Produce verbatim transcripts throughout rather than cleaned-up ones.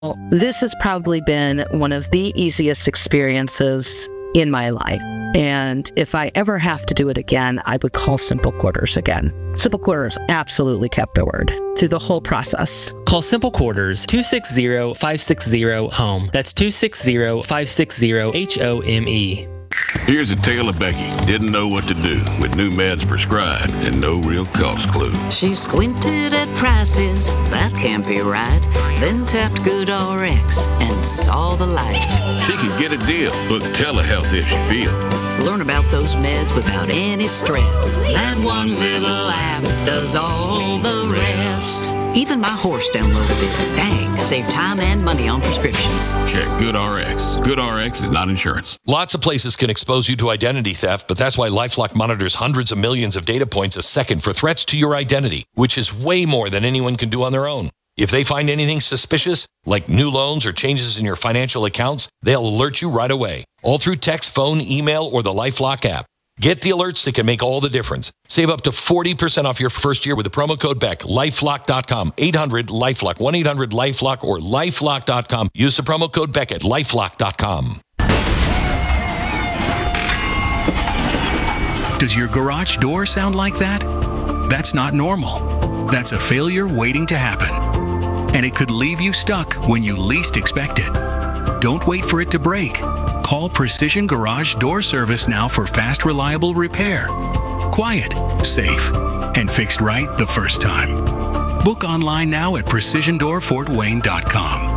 This has probably been one of the easiest experiences in my life. And if I ever have to do it again, I would call Simple Quarters again. Simple Quarters absolutely kept their word through the whole process. Call Simple Quarters two six zero, five six zero, HOME. That's two six zero, five six zero, H O M E. Here's a tale of Becky. Didn't know what to do with new meds prescribed and no real cost clue. She squinted at prices, that can't be right. Then tapped GoodRx and saw the light. She could get a deal. Book telehealth if she feel. Learn about those meds without any stress. That one little app does all the rest. Even my horse downloaded it. Dang, save time and money on prescriptions. Check GoodRx. GoodRx is not insurance. Lots of places can expose you to identity theft, but that's why LifeLock monitors hundreds of millions of data points a second for threats to your identity, which is way more than anyone can do on their own. If they find anything suspicious, like new loans or changes in your financial accounts, they'll alert you right away, all through text, phone, email, or the LifeLock app. Get the alerts that can make all the difference. Save up to forty percent off your first year with the promo code BECK. LifeLock dot com, eight hundred LifeLock, one eight hundred LifeLock, or LifeLock dot com. Use the promo code BECK at LifeLock dot com. Does your garage door sound like that? That's not normal. That's a failure waiting to happen. And it could leave you stuck when you least expect it. Don't wait for it to break. Call Precision Garage Door Service now for fast, reliable repair. Quiet, safe, and fixed right the first time. Book online now at precision door fort wayne dot com.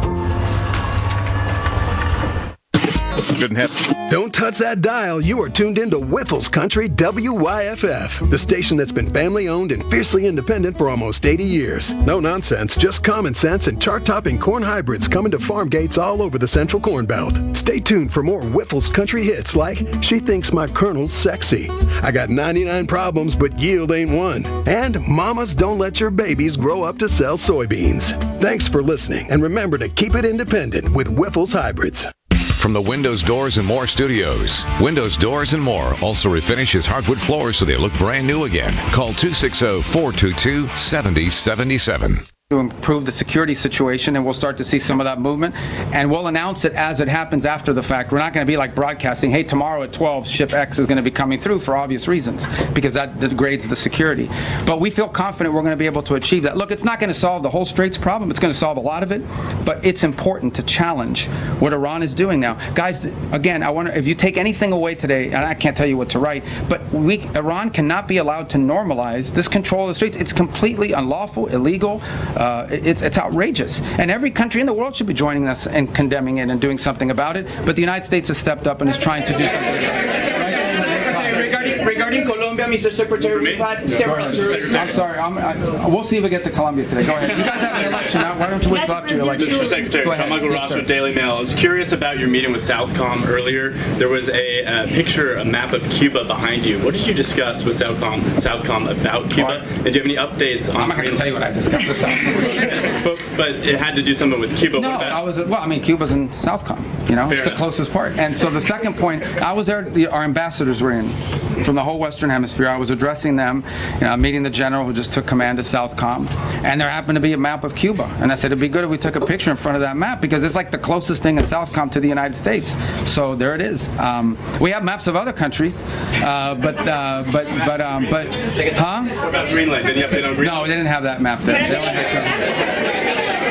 Couldn't have. Don't touch that dial. You are tuned into Whiffles Country W Y F F, the station that's been family-owned and fiercely independent for almost eighty years. No nonsense, just common sense and chart-topping corn hybrids coming to farm gates all over the Central Corn Belt. Stay tuned for more Whiffles Country hits like She Thinks My Colonel's Sexy, I Got ninety-nine Problems But Yield Ain't One, and Mamas Don't Let Your Babies Grow Up to Sell Soybeans. Thanks for listening, and remember to keep it independent with Whiffles Hybrids. From the Windows, Doors, and More studios, Windows, Doors, and More also refinishes hardwood floors so they look brand new again. Call two six zero, four two two, seven zero seven seven. To improve the security situation, and we'll start to see some of that movement, and we'll announce it as it happens after the fact. We're not going to be like broadcasting, hey, tomorrow at twelve, ship X is going to be coming through, for obvious reasons, because that degrades the security. But we feel confident we're going to be able to achieve that. Look, it's not going to solve the whole Straits problem. It's going to solve a lot of it, but it's important to challenge what Iran is doing now. Guys, again, I wonder if you take anything away today, and I can't tell you what to write, but we, Iran cannot be allowed to normalize this control of the Straits. It's completely unlawful, illegal. Uh, it's, it's outrageous. And every country in the world should be joining us and condemning it and doing something about it. But the United States has stepped up and is trying to do something about it. Regarding, regarding Colombia, Mister Secretary, we've had several tourists. I'm sorry. I'm, I, we'll see if we get to Colombia today. Go ahead. You guys have an election now. Why don't you wait till after your election? Mister Secretary, Tom Michael Ross with Daily Mail. I was curious about your meeting with Southcom earlier. There was a, a picture, a map of Cuba behind you. What did you discuss with Southcom, Southcom about Cuba? And do you have any updates on? I'm not going to tell you what I discussed with Southcom. but, but it had to do something with Cuba. No, I was. Well, I mean, Cuba's in Southcom. You know, Fair it's enough. The closest part. And so the second point, I was there. The, our ambassadors were in from the whole Western Hemisphere. I was addressing them, you know, meeting the general who just took command of Southcom, and there happened to be a map of Cuba. And I said it'd be good if we took a picture in front of that map because it's like the closest thing in Southcom to the United States. So there it is. Um, we have maps of other countries, uh, but uh, but but um, but huh? What about Greenland? Did you update on Greenland? No, they didn't have that map. Then. They only had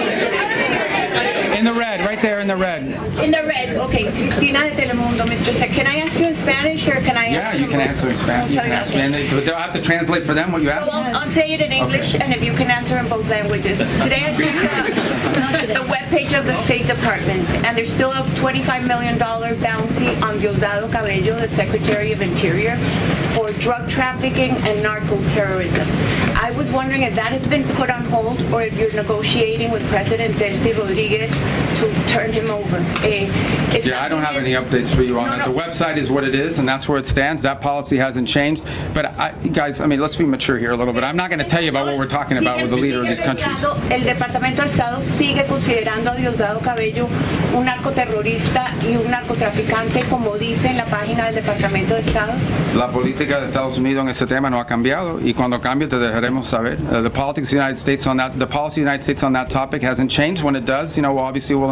in the red, right there in the red. In the red, okay. Cristina de Telemundo, Mister Sec. Can I ask you in Spanish or can I Yeah, ask you can answer in Spanish. You can ask me. And they, they'll have to translate for them what you ask. Well, I'll, I'll say it in English, okay. And if you can answer in both languages. Today I checked the, the webpage of the State Department, and there's still a twenty-five million dollars bounty on Diosdado Cabello, the Secretary of Interior, for drug trafficking and narco-terrorism. I was wondering if that has been put on hold or if you're negotiating with President Delcy Rodriguez to turn him over. Eh, it's Yeah, I don't have any updates for you on No, that. no. The website is what it is, and that's where it stands. That policy hasn't changed. But I, guys, I mean, let's be mature here a little bit. I'm not going to tell you about what we're talking about with the leader of these countries. El Departamento de Estado sigue considerando a Diosdado Cabello un narcoterrorista y un narcotraficante, como dice en la página del Departamento de Estado. La política de Estados Unidos en ese tema no ha cambiado, y cuando cambie te dejaremos saber. Uh, the politics of the United States on that, the policy of the United States on that topic hasn't changed. When it does, you know, obviously we'll